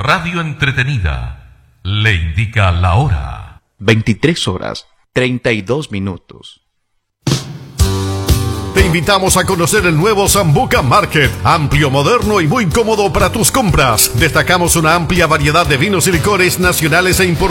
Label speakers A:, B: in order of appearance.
A: radio entretenida le indica la hora.
B: 23:32.
C: Te invitamos a conocer el nuevo Sambuca Market, amplio, moderno y muy cómodo para tus compras. Destacamos una amplia variedad de vinos y licores nacionales e importados.